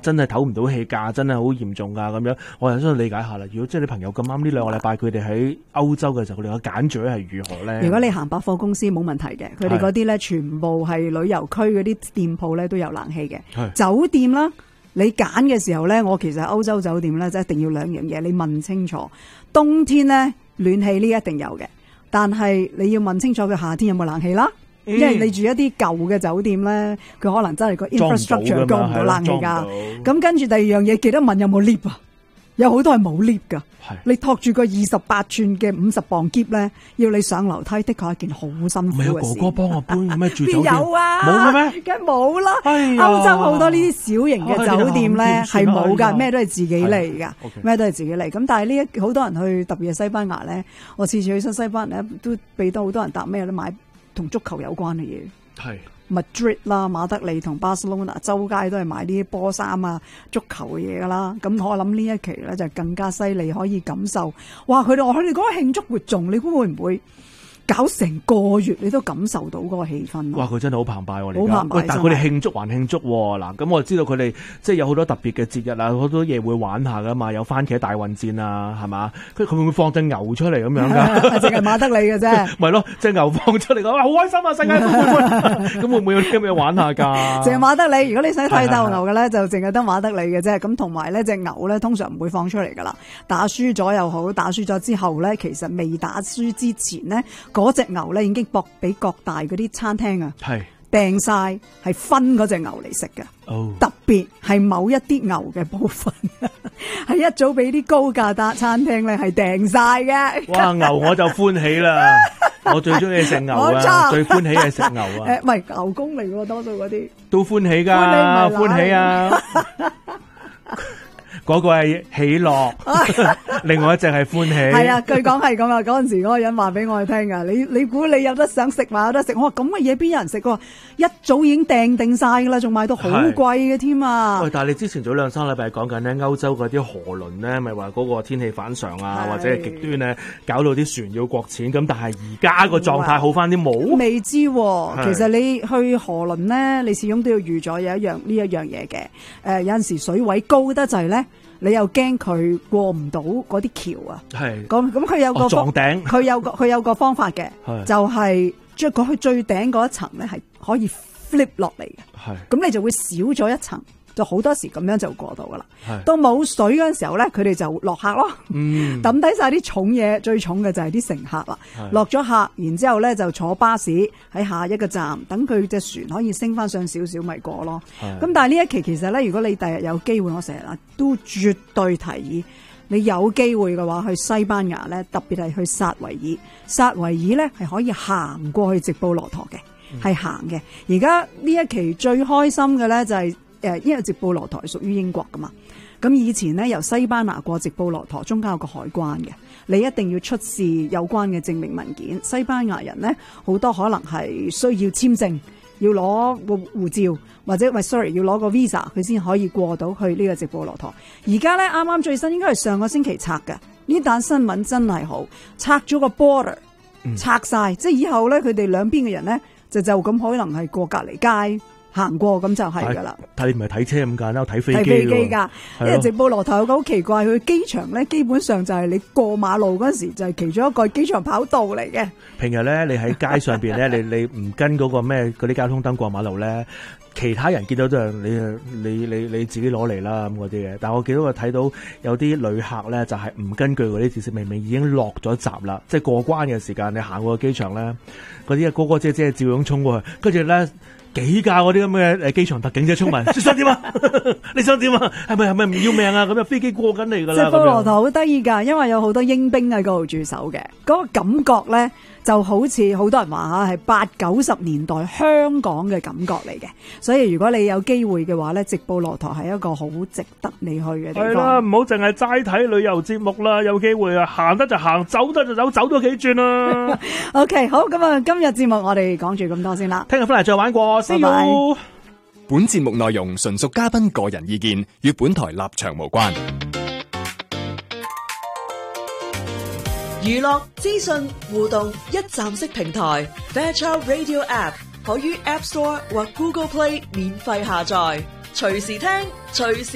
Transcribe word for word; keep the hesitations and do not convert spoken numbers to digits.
真係唞唔到氣㗎，真係好嚴重㗎咁樣，我又想理解下啦。如果即係你朋友咁啱呢兩個禮拜佢哋喺歐洲嘅時候，佢哋嘅揀嘴係如何咧？ 如果你行百貨公司冇問題嘅，佢哋嗰啲咧全部係旅遊區嗰啲店鋪咧都有冷氣嘅，酒店啦。你揀嘅時候咧，我其實歐洲酒店咧，就一定要兩樣嘢，你問清楚。冬天咧，暖氣呢一定有嘅，但係你要問清楚佢夏天有冇冷氣啦。嗯、因為你住一啲舊嘅酒店咧，佢可能真係個 infrastructure 裝唔到冷氣㗎。咁跟住第二樣嘢，記得問有冇 lift 啊？有好多係冇 lift 㗎。你托住個二十八寸嘅五十磅篋咧，要你上樓梯，的確係一件好辛苦嘅事。唔係有哥哥幫我搬咩住酒店？邊有啊？冇嘅咩？梗係冇啦。歐洲好多呢啲小型嘅酒店咧係冇㗎，咩都係自己嚟㗎，咩都係自己嚟。咁但係呢一好多人去，特別係西班牙咧，我次次去新西班牙咧，都俾到好多人搭咩咧買同足球有關嘅嘢。係。Madrid 啦、馬德里同巴塞隆納，周街都係買啲波衫啊、足球嘅嘢噶啦。咁我諗呢一期咧就更加犀利，可以感受。哇！佢哋佢哋嗰個慶祝活動，你估會唔會搞成個月你都感受到嗰個氣氛？哇！ 佢真係好澎湃喎！ 好澎湃， 但係佢哋慶祝還慶祝喎。嗱，咁我知道佢哋即係有好多特別嘅節日啊，好多嘢會玩下噶嘛，有番茄大混戰啊，係嘛？佢佢會唔會放隻牛出嚟咁樣㗎？ 淨係馬德里嘅啫。咪咯，隻牛放出嚟講，哇！好開心啊！世界盃會唔會？咁會唔會有啲咁嘅玩下㗎？ 淨係馬德里，如果你想睇鬥牛嘅咧，就淨係得馬德里嘅啫。咁同埋咧，隻牛咧通常唔會放出嚟㗎啦。打輸咗又好，打輸咗之後咧，其實未打輸之前咧，嗰隻牛咧已經搏俾各大嗰啲餐廳啊，係訂晒係分嗰隻牛嚟食嘅。哦，特別係某一啲牛嘅部分，係一早俾啲高價單餐廳咧係訂晒嘅。 哇，牛我就歡喜啦！我最中意食牛啊，最歡喜係食牛啊。 誒，唔係牛公嚟喎，多數嗰啲都歡喜㗎，歡喜啊！嗰個係喜樂，另外一隻係歡喜。 係啊，據講係咁啊！嗰陣時嗰個人話俾我哋聽㗎，你你估你有得想食話有得食？我話咁嘅嘢邊有人食喎？一早已經訂定晒㗎啦，仲賣到好貴嘅添啊！ 喂，但係你之前早兩三禮拜講緊咧，歐洲嗰啲河輪咧，咪話嗰個天氣反常啊，或者係極端咧，搞到啲船要擱淺。咁但係而家個狀態好翻啲冇？ 未知喎，其實你去河輪咧，你始終都要預咗有一樣呢一樣嘢嘅。誒，有陣時水位高得滯咧。你又驚佢過唔到嗰啲橋啊？係咁咁，佢有個撞頂， 佢有個佢有個方法嘅，就係將佢去最頂嗰一層咧，係可以 flip 落嚟嘅。係咁，你就會少咗一層，就好多時咁樣就過到噶啦。到冇水嗰陣時候咧，佢哋就落客咯。嗯，抌低晒啲重嘢，最重嘅就係啲乘客啦。落咗客，然之後咧就坐巴士喺下一個站，等佢隻船可以升翻上少少，咪過咯。咁但係呢一期其實咧，如果你第日有機會，我成日都絕對提議你有機會嘅話去西班牙咧，特別係去薩維爾。薩維爾咧係可以行過去直布羅陀嘅，係行嘅。而家呢一期最開心嘅咧就係、是。誒，因為直布羅陀係屬於英國噶嘛，咁以前咧由西班牙過直布羅陀，中間有個海關嘅，你一定要出示有關嘅證明文件。西班牙人咧好多可能係需要簽證，要攞個護照或者喂 sorry 要攞個 visa， 佢先可以過到去呢個直布羅陀。而家咧啱啱最新應該係上個星期拆嘅呢單新聞真係好，拆咗個 border， 拆晒，嗯、即係以後咧佢哋兩邊嘅人咧就就咁可能係過隔離街。行過咁就係噶啦， 睇唔係睇車咁簡單，睇飛機。睇飛機噶，因為直布羅陀有個好奇怪，佢機場咧基本上就係你過馬路嗰時就係其中一個機場跑道嚟嘅。 平日咧，你喺街上邊咧，你你唔跟嗰個咩嗰啲交通燈過馬路咧，其他人見到都係你你你你自己攞嚟啦咁嗰啲嘅。但係我見到我睇到有啲旅客咧，就係唔根據嗰啲指示，明明已經落咗閘啦，即係過關嘅時間，你行過個機場咧，嗰啲哥哥姐姐照樣衝過去，跟住咧。幾架嗰啲咁嘅誒機場特警者衝埋，你想點啊？你想點啊？係咪係咪唔要命啊？咁啊飛機過緊嚟噶啦！ 直布羅陀好得意噶，因為有好多英兵喺嗰度駐守嘅，嗰、那個感覺咧就好似好多人話吓係八九十年代香港嘅感覺嚟嘅。所以如果你有機會嘅話咧，直布羅陀係一個好值得你去嘅地方。係啦， 唔好淨係齋睇旅遊節目啦，有機會啊，行得就行，走得就走，走多幾轉啦。 OK， 好，咁啊，今日節目我哋講住咁多先啦， 聽日翻嚟再玩過。 拜拜。 本節目內容純屬嘉賓個人意見，與本台立場無關。 娛樂資訊互動一站式平台 Fairchild Radio App 可於 App Store 或 Google Play 免費下載，隨時聽隨時